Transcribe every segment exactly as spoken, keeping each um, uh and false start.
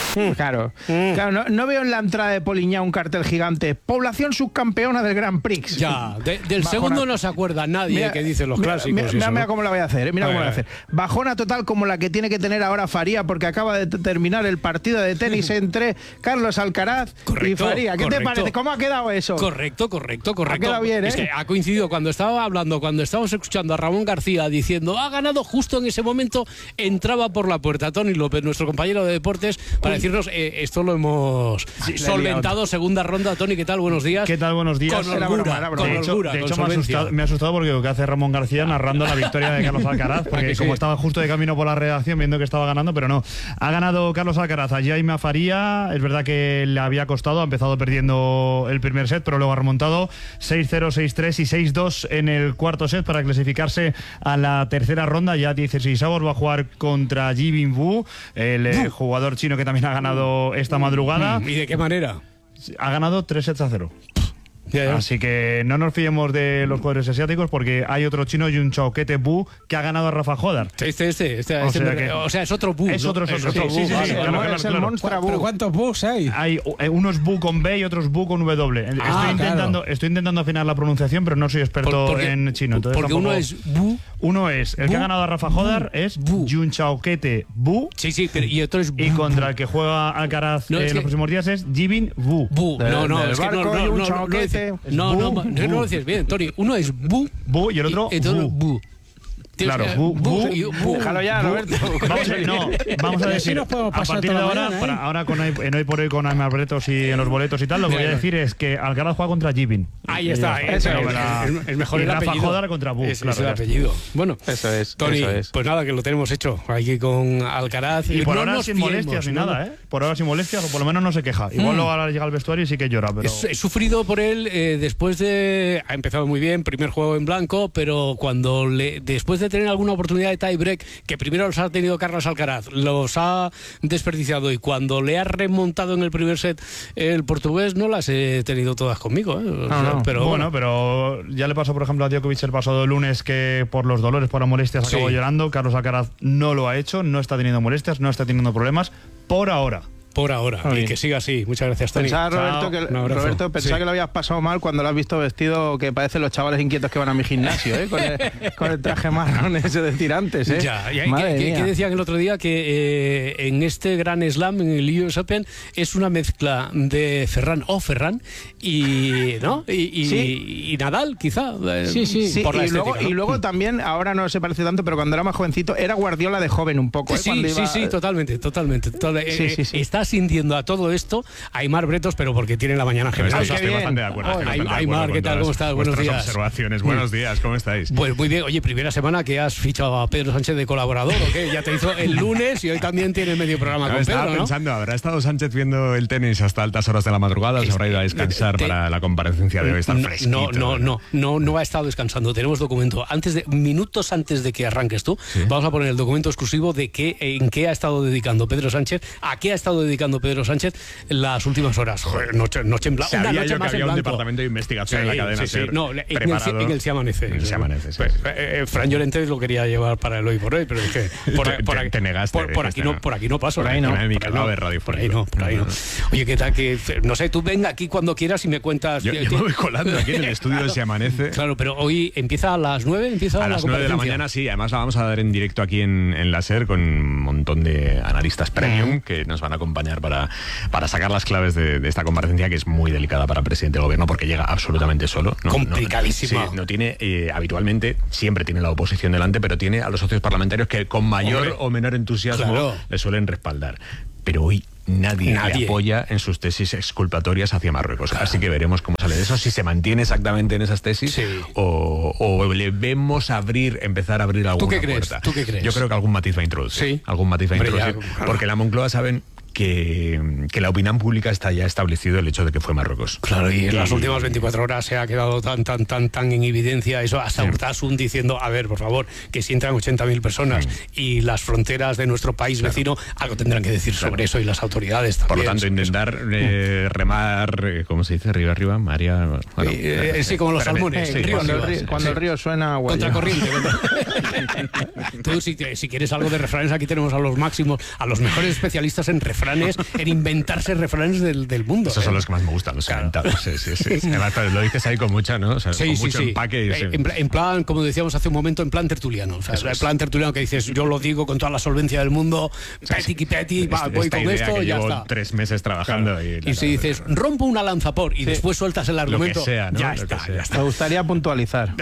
Claro, mm. claro no, no veo en la entrada de Poliñá un cartel gigante, población subcampeona del Grand Prix. Ya, de, del Bajona. Segundo no se acuerda nadie mira, que dice los mira, clásicos. Mira, mira, eso, mira ¿no? cómo la voy a hacer, mira cómo la voy a hacer. Bajona total como la que tiene que tener ahora Faría, porque acaba de terminar el partido de tenis entre Carlos Alcaraz correcto, y Faría. ¿Qué correcto. te parece? ¿Cómo ha quedado eso? Correcto, correcto, correcto. Ha quedado bien, ¿eh? Es que ha coincidido cuando estaba hablando, cuando estábamos escuchando a Ramón García diciendo ha ganado, justo en ese momento entraba por la puerta Tony López, nuestro compañero de deportes, para Uy. decirnos eh, esto lo hemos sí, solventado, segunda ronda. Tony, ¿qué tal? Buenos días. ¿Qué tal? Buenos días. Con holgura, con de hecho, holgura, de hecho con me, ha asustado, me ha asustado porque lo que hace Ramón García narrando la victoria de Carlos Alcaraz, porque como sí? estaba justo de camino por la redacción viendo que estaba ganando, pero no. Ha ganado Carlos Alcaraz a Jaime Faría. Es verdad que le había costado, ha empezado perdiendo el primer set, pero luego ha remontado seis cero, seis tres y seis dos en el cuarto set para clasificarse a la tercera ronda. Ya dieciséis avos, va a jugar contra Jibin Wu, el eh, jugador chino que también ha ganado esta madrugada. ¿Y de qué manera? Ha ganado tres sets a cero. Ya, ya. Así que no nos fiemos de los jugadores asiáticos, porque hay otro chino, Yun Chaoquete Bu, que ha ganado a Rafa Jodar. Este, este, este, o, este sea me, que, o sea, es otro Bu. Es ¿no? otro, es otro. Es otro sí, Bu. sí, sí, sí, claro, claro, es claro, el claro. Bu. ¿Pero cuántos Bus hay? Hay unos Bu con B y otros Bu con W. Estoy, Ah, intentando, claro. estoy intentando afinar la pronunciación, pero no soy experto Por, porque, en chino. Entonces porque tampoco... uno es Bu. Uno es, el Bu, que ha ganado a Rafa Jodar es Bu. Yun Chaoquete Bu. Sí, sí, pero, y otro es Bu. Y contra el que juega Alcaraz no, eh, es en los que... próximos días es Jibin Wu. Bu. De, no, no, del es que no, barco no, y un no, chaoquete. no, no, Bu, no, no, no lo dices bien, Tony. Uno es Bu. Bu y el otro y otro Bu. Bu. Claro, eh, Bu, Bu, y- Bu. Déjalo ya, Roberto. Vamos a, no, vamos a Así decir, nos podemos a pasar partir de toda la ahora, mañana, ¿eh? para, ahora con hoy, en hoy por hoy con Aymar Bretos y en los boletos y tal, lo que voy a Mira, decir es que Alcaraz juega contra Jibin. Ahí está, Y eso ya es, está. es, es mejor y el Rafa apellido. Jodar contra Bu, Es, claro, es el ya está. apellido. Bueno, Eso es, Tony, eso es. pues nada, que lo tenemos hecho. Aquí con Alcaraz. Y por no ahora nos sin fiemos, molestias ni ¿no? nada, ¿eh? Por ahora sin molestias, o por lo menos no se queja. Igual Mm. luego ahora llega al vestuario y sí que llora, pero... Es- He sufrido por él eh, después de... Ha empezado muy bien, primer juego en blanco, pero cuando le, después de tener alguna oportunidad de tie-break, que primero los ha tenido Carlos Alcaraz, los ha desperdiciado, y cuando le ha remontado en el primer set el portugués, no las he tenido todas conmigo. ¿eh? O sea, No, no. Pero bueno, pero ya le pasó, por ejemplo, a Djokovic el pasado lunes, que por los dolores, por las molestias, Sí. acabó llorando. Carlos Alcaraz no lo ha hecho, no está teniendo molestias, no está teniendo problemas, por ahora. por ahora, Muy y bien. que siga así. Muchas gracias, Tony. Pensaba, Roberto, Chao. que, Un abrazo. Roberto, pensaba Sí. que lo habías pasado mal cuando lo has visto vestido, que parecen los chavales inquietos que van a mi gimnasio, ¿eh? Con el, con el traje marrón ese de tirantes, ¿eh? Ya, y Madre que, que, mía. que decían el otro día que eh, en este gran slam, en el U S Open, es una mezcla de Ferran o Ferran y, ¿no? y, y, Sí. y Nadal, quizá. eh, Sí, sí. Sí, por la y, estética, luego, ¿no? y luego también, ahora no se parece tanto, pero cuando era más jovencito, era Guardiola de joven un poco. ¿eh? Sí, Cuando sí, iba- sí, totalmente, totalmente. total- Sí, eh, sí, sí. Está sintiendo a todo esto Aymar Bretos, pero porque tiene la mañana Estoy, generosa. qué estoy bien. bastante de acuerdo. Ay, estoy bastante de Aymar, acuerdo ¿qué con tal? todas ¿Cómo estás? Buenos vuestras días. observaciones. Buenos días, ¿cómo estáis? Pues muy bien. Oye, primera semana que has fichado a Pedro Sánchez de colaborador, ¿o qué? Ya te hizo el lunes y hoy también tiene medio programa No, con estaba Pedro, ¿no? pensando, ¿habrá estado Sánchez viendo el tenis hasta altas horas de la madrugada? ¿O se habrá ido a descansar te- para la comparecencia de hoy? Está No, fresquito. no, no, no, no, no ha estado descansando. Tenemos documento. Antes de, minutos antes de que arranques tú, vamos a poner el documento exclusivo de qué, en qué ha estado dedicando Pedro Sánchez, a qué ha estado dedicando Pedro Sánchez las últimas horas. Joder, noche, noche en blanco. Una Sabía noche yo que más en había un blanco. departamento de investigación en la Sí, cadena sí, sí. SER No, en el, preparado. en el Se Amanece. En el Se Amanece, sí, Pues, sí. eh, eh, Fran Llorente lo quería llevar para el hoy por hoy, pero es que por, Te- por te- aquí, te negaste, por, por aquí dijiste, no, no. por aquí no paso. Por ahí no. Por ahí Mi no, canal de radio por ahí no, por ahí no. Oye, ¿qué tal? Que, no sé, tú venga aquí cuando quieras y me cuentas. Yo, eh, yo que- me voy colando aquí en el estudio Claro. de Se Amanece. Claro, pero hoy empieza a las nueve, empieza A las nueve de la comparecencia. mañana, sí. Además la vamos a dar en directo aquí en, en la SER con un montón de analistas premium que nos van a acompañar para, para sacar las claves de, de esta comparecencia, que es muy delicada para el presidente del gobierno porque llega absolutamente solo. No, Complicadísima. No, sí, no tiene, eh, habitualmente, siempre tiene la oposición delante, pero tiene a los socios parlamentarios que con mayor Hombre, o menor entusiasmo claro. le suelen respaldar. Pero hoy nadie, Nadie. le apoya en sus tesis exculpatorias hacia Marruecos. Así que veremos cómo sale de eso, si se mantiene exactamente en esas tesis Sí. o, o le vemos abrir, empezar a abrir alguna qué crees? puerta. ¿Tú qué crees? Yo creo que algún matiz va a introducir. Sí. Algún matiz va a Hombre, introducir. ya, claro. Porque en la Moncloa saben que, que la opinión pública está ya establecido el hecho de que fue Marruecos. Claro, y en las últimas veinticuatro horas se ha quedado tan, tan, tan, tan en evidencia eso, hasta Urtasun diciendo, a ver, por favor, que si entran ochenta mil personas y las fronteras de nuestro país vecino, algo tendrán que decir sobre eso y las autoridades también. Por lo tanto, sobre eso. intentar eh, remar, eh, ¿cómo se dice? Río arriba, María... Bueno, Eh, eh, sí, como los espérame, salmones. sí, Eh, río cuando, el arriba. río, cuando el río suena, agua ya. Contracorriente. Tú, si, si quieres algo de refranes, aquí tenemos a los máximos, a los mejores especialistas en refranes. refranes, en inventarse refranes del, del mundo. Esos ¿eh? son los que más me gustan, los Claro. inventados. Sí, sí, sí. Además, lo dices ahí con mucha, ¿no? O sea, Sí, con sí, mucho sí. empaque. Y, sí. En, pla- en plan, como decíamos hace un momento, en plan tertuliano. O sea, Eso en es. plan tertuliano que dices, yo lo digo con toda la solvencia del mundo, peti y peti, va, Esta- voy esta con idea esto que y ya llevo está. tres meses trabajando. Claro. Y, Y si dices, rompo una lanza por, y después sueltas el argumento, Lo que sea, ¿no? ya Lo está, que sea. ya está. Me gustaría puntualizar.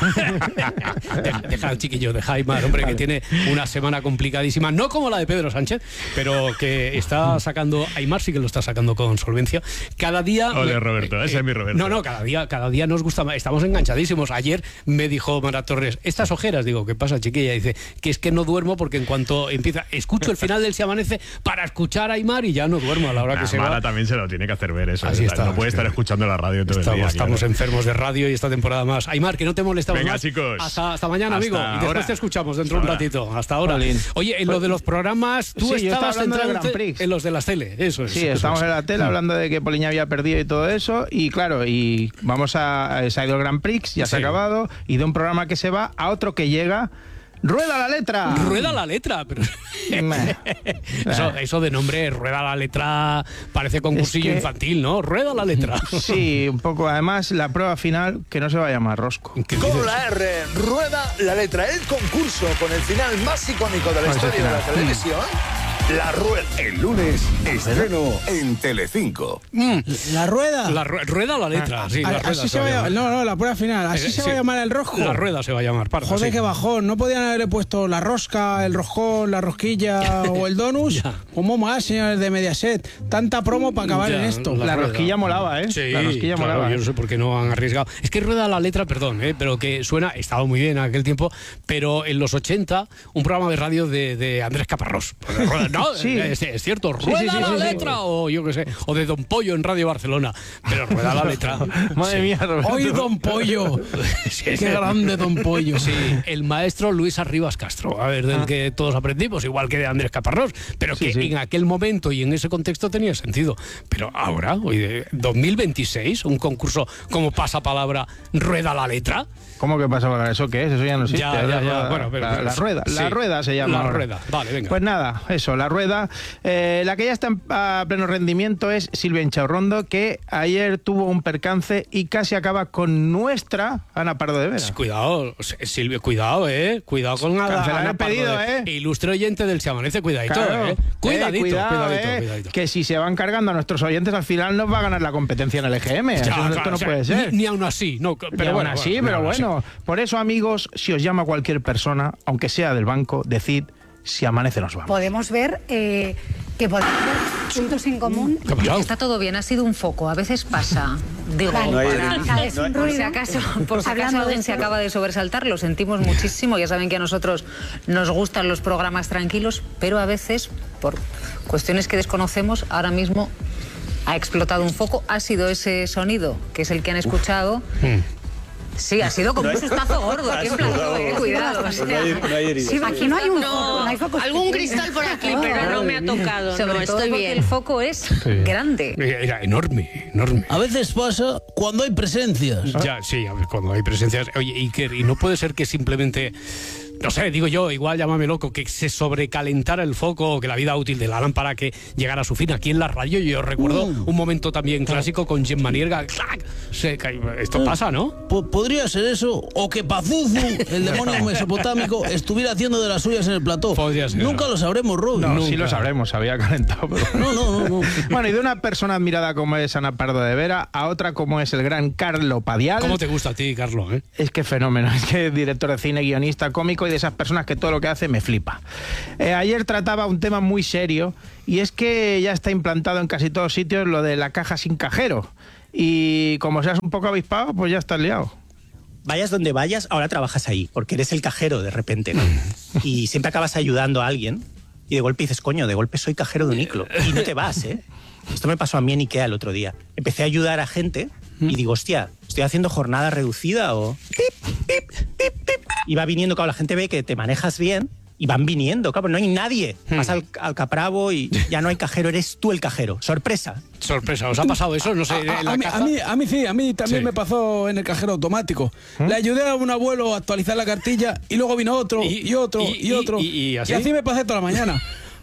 Deja, deja al chiquillo de Jaime, hombre, que tiene una semana complicadísima, no como la de Pedro Sánchez, pero que está sacando, Aimar sí que lo está sacando con solvencia. Cada día... Ole, Roberto, ese es mi Roberto. No, no, cada día, cada día nos gusta más, estamos enganchadísimos. Ayer me dijo Mara Torres, estas ojeras, digo, ¿qué pasa, chiquilla? Dice, que es que no duermo porque en cuanto empieza, escucho el final del Se Amanece para escuchar a Aimar y ya no duermo a la hora Nah, que se Mara va. también se lo tiene que hacer ver eso. Así ¿eh? está. No puede estar escuchando la radio todo Estamos, el día. estamos claro. enfermos de radio y esta temporada más. Aimar, que no te molestamos Venga, más. chicos. Hasta, hasta mañana, Hasta amigo. Y después ahora. te escuchamos dentro de un Hasta ratito. Hasta ahora. Jolín. Oye, en lo de los programas, tú Sí, yo estaba estabas hablando del centrándote Grand Prix. en los de las tele. Eso es. Sí, eso estamos es. en la tele hablando de que Poliña había perdido y todo eso. Y claro, y vamos a. Se ha ido el Grand Prix, ya se Sí. ha acabado. Y de un programa que se va a otro que llega. ¡Rueda la letra! Rueda la letra, pero Meh. eso, eso de nombre, rueda la letra, parece concursillo Es que- infantil, ¿no? Rueda la letra. Sí, un poco. Además, la prueba final, que no se va a llamar Rosco. ¿Qué Con dices? la R, rueda la letra. El concurso con el final más icónico de la Con ese historia de la final. televisión. La rueda. El lunes, estreno en Telecinco. ¿La rueda? La ru- rueda la letra, sí, la A- rueda así se se va va a a llamar. llamar. No, no, la prueba final. Así Eh, se sí. va a llamar el rojo. La rueda se va a llamar, parda, Joder, sí. qué bajón. No podían haberle puesto la rosca, el roscón, la rosquilla o el donus. Ya. ¿Cómo más, señores de Mediaset? Tanta promo para acabar Ya, en esto. La rueda. rosquilla molaba, ¿eh? Sí, la rosquilla claro, molaba. yo no sé por qué no han arriesgado. Es que rueda la letra, perdón, ¿eh? pero que suena, estaba muy bien en aquel tiempo, pero en los ochenta, un programa de radio de, de Andrés Caparrós. Rueda- No, Sí. es, es cierto, Sí, rueda sí, sí, la sí, sí. letra, o yo qué sé, o de Don Pollo en Radio Barcelona, pero rueda la letra. Madre Sí. mía, Roberto. ¡Hoy, Don Pollo! Sí, ¡Qué sí. grande, Don Pollo! Sí, el maestro Luis Arribas Castro, a ver, del que todos aprendimos, igual que de Andrés Caparrós, pero que Sí, sí. en aquel momento y en ese contexto tenía sentido. Pero ahora, hoy de dos mil veintiséis, un concurso como Pasapalabra, rueda la letra. ¿Cómo que pasa ahora? ¿Eso qué es? Eso ya no existe. Ya, La ya, ya. rueda- Bueno, pero- la, la rueda. sí. La rueda se llama. La ahora. rueda. Vale, venga. Pues nada, eso, la rueda. Eh, la que ya está en, a pleno rendimiento es Silvia Inchaurrondo, que ayer tuvo un percance y casi acaba con nuestra Ana Pardo de Vera. Sí, Cuidado, Silvio, cuidado, eh. Cuidado con Ana, Cancelar Ana el Pardo pedido, de- eh. Ilustre oyente del Se Amanece, cuidadito, Claro. eh. Cuidadito, Eh, cuidado, cuidadito, eh, cuidadito. Que si se van cargando a nuestros oyentes, al final nos va a ganar la competencia en el E G M. Ya, Eso- claro, esto no o sea, puede ser. Ni, ni aún así, no, pero Pero bueno, así, bueno, pero ni aún así. bueno. Por eso, amigos, si os llama cualquier persona, aunque sea del banco, decid si amanece nos vamos. Podemos ver eh, que podemos ver puntos en común. ¿Qué ha pasado? Está todo bien, ha sido un foco, a veces pasa. Digo, Vale, No hay para- heridas. es un por si ruido. acaso, por si acaso Hablando de alguien se esto. acaba de sobresaltar, lo sentimos muchísimo. Ya saben que a nosotros nos gustan los programas tranquilos, pero a veces, por cuestiones que desconocemos, ahora mismo ha explotado un foco. Ha sido ese sonido, que es el que han escuchado. Sí, ha sido como un sustazo gordo. Qué plato, eh, cuidado. o sea, No hay, no hay heridas. Sí, aquí no hay un foco, no hay focos algún pequeños. cristal por aquí, pero no me ha tocado. sobre No, todo estoy porque bien. el foco es grande. Era enorme, enorme. A veces pasa cuando hay presencias. Ya, sí, a ver, cuando hay presencias. Oye, Iker, y no puede ser que simplemente, no sé, digo yo, igual llámame loco, que se sobrecalentara el foco, o que la vida útil de la lámpara que llegara a su fin. Aquí en la radio yo recuerdo Mm. un momento también clásico con Gemma Nierga. ¡Clac! Se cae- Esto pasa, ¿no? Po- Podría ser eso, o que Pazuzu, el demonio mesopotámico, estuviera haciendo de las suyas en el plató. Podría ser. Nunca lo sabremos, Rob. No, Nunca. sí lo sabremos, se había calentado. Pero... No, no, no, no. Bueno, y de una persona admirada como es Ana Pardo de Vera a otra como es el gran Carlo Padial. ¿Cómo te gusta a ti, Carlos? Eh? Es que fenómeno, es que es director de cine, guionista, cómico y de esas personas que todo lo que hace me flipa. Eh, ayer trataba un tema muy serio y es que ya está implantado en casi todos sitios lo de la caja sin cajero. Y como seas un poco avispado, pues ya estás liado. Vayas donde vayas, ahora trabajas ahí, porque eres el cajero de repente, ¿no? Y siempre acabas ayudando a alguien y de golpe dices, coño, de golpe soy cajero de Uniqlo. Y no te vas, ¿eh? Esto me pasó a mí en Ikea el otro día. Empecé a ayudar a gente y digo, hostia, ¿estoy haciendo jornada reducida o...? Pip, pip, pip, pip. Y va viniendo, claro, la gente ve que te manejas bien y van viniendo, claro, no hay nadie. Vas al, al Capravo y ya no hay cajero, eres tú el cajero. Sorpresa. Sorpresa, ¿os ha pasado eso? No sé, en A, la a mí, caja. a, mí, a mí sí, a mí también Sí. me pasó en el cajero automático. Le ayudé a un abuelo a actualizar la cartilla y luego vino otro y, Y- otro y, y- otro. y- y así. me pasé toda la mañana.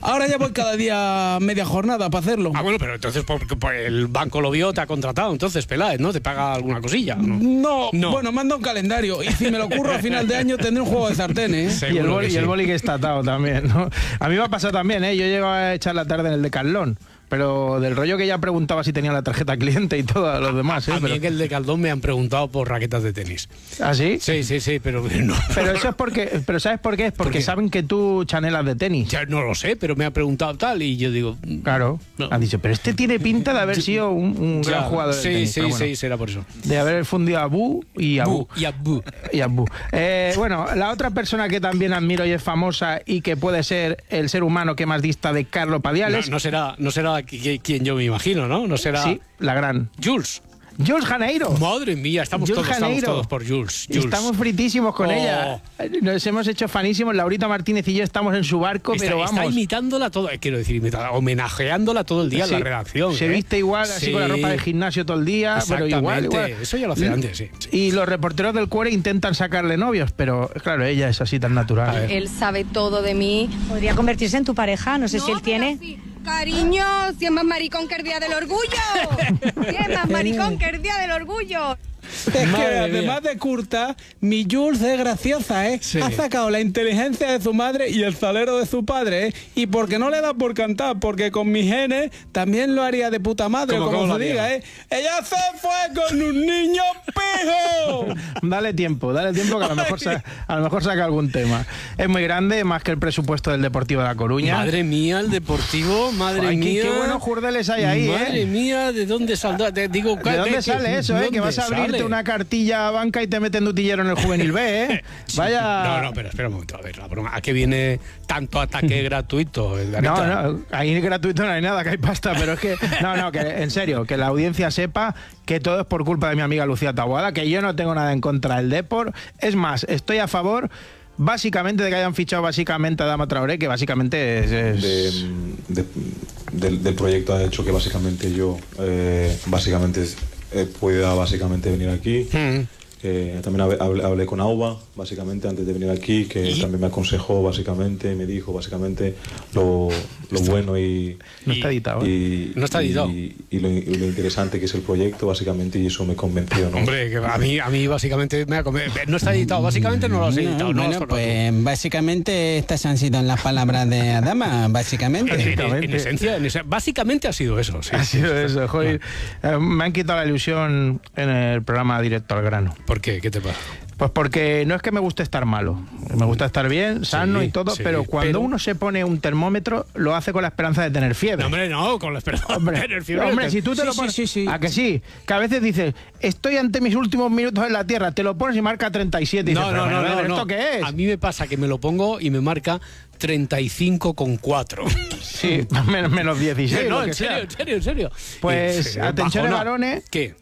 Ahora ya voy cada día media jornada para hacerlo. Ah, bueno, pero entonces porque pues, el banco lo vio, te ha contratado, entonces Peláez, ¿no? ¿Te paga alguna cosilla? No, no, no. Bueno, manda un calendario y si me lo ocurro a final de año tendré un juego de sartenes. ¿eh? Y el boli que, sí. y el boli que está atado también, ¿no? A mí me ha pasado también, ¿eh? Yo llego a echar la tarde en el Decathlon. Pero del rollo que ya preguntaba si tenía la tarjeta cliente y todo los demás. ¿eh? A mí pero... en el Decathlon me han preguntado por raquetas de tenis. ¿Ah, sí? Sí, sí, sí, pero no. Pero eso es porque, pero ¿sabes por qué? Es porque ¿Por qué? saben que tú chanelas de tenis. Ya no lo sé, pero me ha preguntado tal y yo digo... Claro. No. Han dicho, pero este tiene pinta de haber sido un, un gran jugador de sí, tenis. Sí, bueno, sí, será por eso. De haber fundido a Bu y a Bu. Y a Bu. Y a Bu. Eh, bueno, la otra persona que también admiro y es famosa y que puede ser el ser humano que más dista de Carlo Padiales... No, no será, no será quien yo me imagino, ¿no? No será... Sí, la gran. Jules. Jules Janeiro. Madre mía, estamos, todos, estamos todos por Jules. Jules. Estamos fritísimos con oh. ella. Nos hemos hecho fanísimos. Laurita Martínez y yo estamos en su barco, está, pero vamos. Está imitándola todo, quiero decir, imitada, homenajeándola todo el día sí. en la redacción. Se ¿eh? viste igual, así sí. con la ropa de gimnasio todo el día, pero igual, igual. Eso ya lo hacía antes, sí, sí. Y los reporteros del Cuore intentan sacarle novios, pero claro, ella es así tan natural. Él sabe todo de mí. Podría convertirse en tu pareja, no sé no, si él tiene... Sí. Cariño, si es más maricón que el día del orgullo. Si es más maricón que el día del orgullo. Es Madre que además mía. de curta, mi Jules es graciosa, ¿eh? Sí. Ha sacado la inteligencia de su madre y el salero de su padre, ¿eh? Y porque no le da por cantar, porque con mis genes también lo haría de puta madre, como, como se diga, ¿eh? Ella se fue con un niño pijo. Dale tiempo, dale tiempo que a lo mejor saca, a lo mejor saca algún tema. Es muy grande, más que el presupuesto del Deportivo de La Coruña. Madre mía, el Deportivo, madre Ay, mía. Qué, qué buenos jurdeles hay ahí, madre ¿eh? Madre mía, ¿de dónde saldrá? Te digo, ¿De dónde que, sale eso, eh? Que vas a abrirte sale? una cartilla a banca y te meten de utillero en el Juvenil B, ¿eh? Sí. Vaya... No, no, pero espera un momento, a ver, la broma. ¿A qué viene tanto ataque gratuito? No, no, ahí gratuito no hay nada, que hay pasta, pero es que... No, no, que en serio, que la audiencia sepa que todo es por culpa de mi amiga Lucía Taboada, que yo no tengo nada en contra del Depor. Es más, estoy a favor... Básicamente de que hayan fichado básicamente a Adama Traoré, que básicamente es... es... De, de, del, del proyecto ha hecho que básicamente yo eh, básicamente eh, pueda básicamente venir aquí. Mm. Eh, también hablé, hablé con Auba, básicamente, antes de venir aquí, que ¿Y? también me aconsejó, básicamente, me dijo, básicamente, lo, lo bueno y... No está editado. Y, no está editado. Y, y, lo, y lo interesante que es el proyecto, básicamente, y eso me convenció, ¿no? Hombre, que a mí, a mí básicamente, me ha convencido. No está editado, básicamente no lo has editado. No, no, bueno, pues tú. básicamente estas han sido las palabras de Adama, básicamente. En, en, esencia, en esencia, básicamente ha sido eso. Sí. Ha sido eso, joder. No. Me han quitado la ilusión en el programa Directo al Grano. ¿Por qué? ¿Qué te pasa? Pues porque no es que me guste estar malo, me gusta estar bien, sano sí, y todo, sí, pero cuando pero... uno se pone un termómetro, lo hace con la esperanza de tener fiebre. No, hombre, no, con la esperanza hombre, de tener fiebre. Hombre, si tú te sí, lo pones... Sí, sí, sí. ¿A que sí? Que a veces dices, estoy ante mis últimos minutos en la Tierra, te lo pones y marca treinta y siete. Y no, dices, no, no, no, ¿esto no. qué es? A mí me pasa que me lo pongo y me marca treinta y cinco coma cuatro. Sí, menos, menos dieciséis. No, lo que en serio, sea. en serio, en serio. Pues, atención, varones. ¿Qué?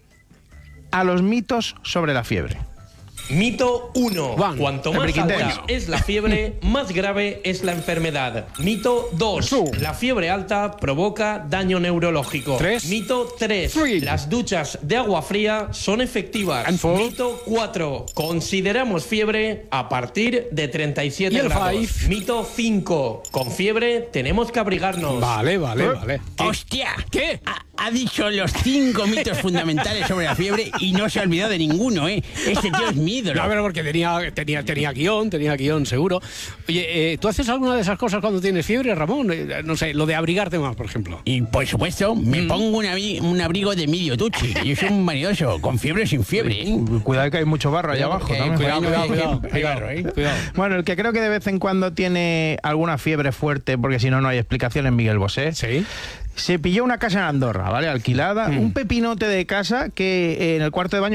A los mitos sobre la fiebre. Mito uno. Juan, Cuanto más alta es la fiebre, más grave es la enfermedad. Mito dos. La fiebre alta provoca daño neurológico. ¿Tres? Mito tres. Las duchas de agua fría son efectivas. Mito cuatro. Consideramos fiebre a partir de treinta y siete grados. Five? Mito cinco. Con fiebre tenemos que abrigarnos. Vale, vale, ¿Eh? vale. ¿Qué? ¡Hostia! ¿Qué? Ha, ha dicho los cinco mitos fundamentales sobre la fiebre y no se ha olvidado de ninguno, ¿eh? Este tío es mi ídolo. No, pero porque tenía, tenía, tenía guión, tenía guión, seguro. Oye, eh, ¿tú haces alguna de esas cosas cuando tienes fiebre, Ramón? Eh, no sé, lo de abrigarte más, por ejemplo. Y por supuesto, me mm. pongo un, abri un abrigo de medio tuchi. Yo soy un vanidoso, con fiebre o sin fiebre. ¿eh? Cuidado que hay mucho barro allá abajo. Cuidado, cuidado, cuidado, cuidado, hay barro, ¿eh? Cuidado. Bueno, el que creo que de vez en cuando tiene alguna fiebre fuerte, porque si no, no hay explicación, es Miguel Bosé. Sí. Se pilló una casa en Andorra, ¿vale? Alquilada, mm. un pepinote de casa que eh, en el cuarto de baño